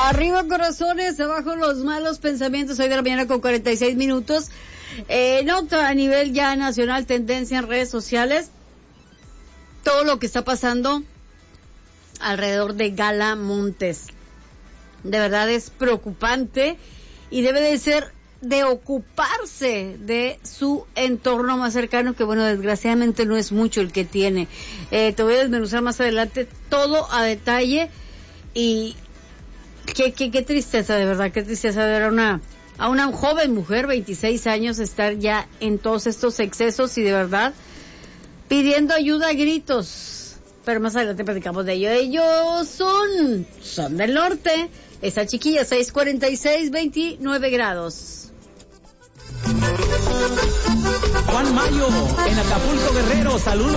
Arriba corazones, abajo los malos pensamientos. Hoy de la mañana con 46 minutos. Nota a nivel ya nacional, tendencia en redes sociales, todo lo que está pasando alrededor de Gala Montes. De verdad es preocupante y debe de ser de ocuparse de su entorno más cercano, que bueno, desgraciadamente no es mucho el que tiene. Te voy a desmenuzar más adelante todo a detalle y qué tristeza, de verdad, qué tristeza ver a una joven mujer, 26 años, estar ya en todos estos excesos y de verdad pidiendo ayuda a gritos. Pero más adelante platicamos de ello. Ellos son del norte. Esa chiquilla, 6:46, 29 grados. Juan Mayo, en Acapulco, Guerrero, saludos.